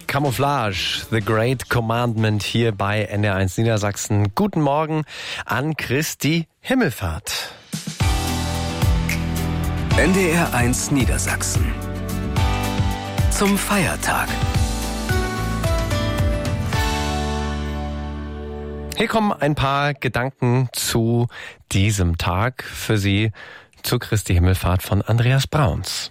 Camouflage, The Great Commandment hier bei NDR1 Niedersachsen. Guten Morgen an Christi Himmelfahrt. NDR1 Niedersachsen. Zum Feiertag. Hier kommen ein paar Gedanken zu diesem Tag für Sie zu Christi Himmelfahrt von Andreas Brauns.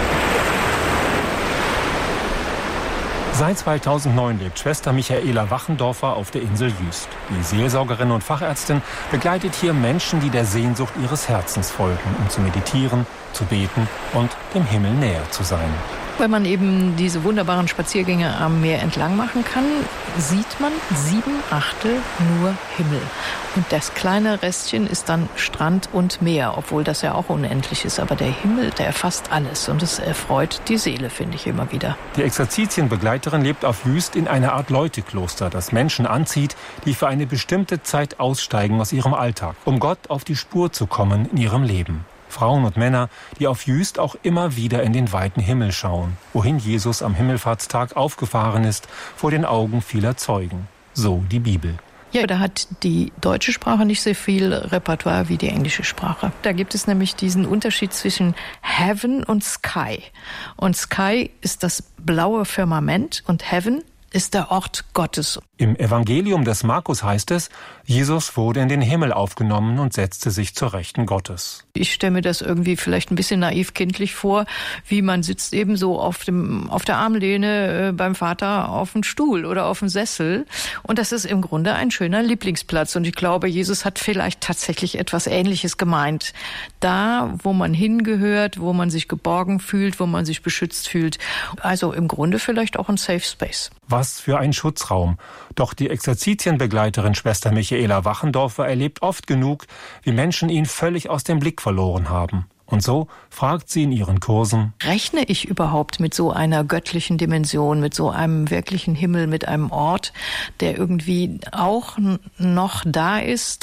Seit 2009 lebt Schwester Michaela Wachendorfer auf der Insel Jüst. Die Seelsorgerin und Fachärztin begleitet hier Menschen, die der Sehnsucht ihres Herzens folgen, um zu meditieren, zu beten und dem Himmel näher zu sein. Wenn man eben diese wunderbaren Spaziergänge am Meer entlang machen kann, sieht man 7/8 nur Himmel. Und das kleine Restchen ist dann Strand und Meer, obwohl das ja auch unendlich ist. Aber der Himmel, der erfasst alles und es erfreut die Seele, finde ich immer wieder. Die Exerzitienbegleiterin lebt auf Jüst in einer Art Leutekloster, das Menschen anzieht, die für eine bestimmte Zeit aussteigen aus ihrem Alltag, um Gott auf die Spur zu kommen in ihrem Leben. Frauen und Männer, die auf Jüst auch immer wieder in den weiten Himmel schauen, wohin Jesus am Himmelfahrtstag aufgefahren ist, vor den Augen vieler Zeugen. So die Bibel. Ja, da hat die deutsche Sprache nicht so viel Repertoire wie die englische Sprache. Da gibt es nämlich diesen Unterschied zwischen Heaven und Sky. Und Sky ist das blaue Firmament und Heaven ist der Ort Gottes. Im Evangelium des Markus heißt es, Jesus wurde in den Himmel aufgenommen und setzte sich zur Rechten Gottes. Ich stelle mir das irgendwie vielleicht ein bisschen naiv kindlich vor, wie man sitzt eben so auf der Armlehne beim Vater auf dem Stuhl oder auf dem Sessel. Und das ist im Grunde ein schöner Lieblingsplatz. Und ich glaube, Jesus hat vielleicht tatsächlich etwas Ähnliches gemeint. Da, wo man hingehört, wo man sich geborgen fühlt, wo man sich beschützt fühlt. Also im Grunde vielleicht auch ein Safe Space. Was für ein Schutzraum. Doch die Exerzitienbegleiterin Schwester Michaela Wachendorfer erlebt oft genug, wie Menschen ihn völlig aus dem Blick verloren haben. Und so fragt sie in ihren Kursen: Rechne ich überhaupt mit so einer göttlichen Dimension, mit so einem wirklichen Himmel, mit einem Ort, der irgendwie auch noch da ist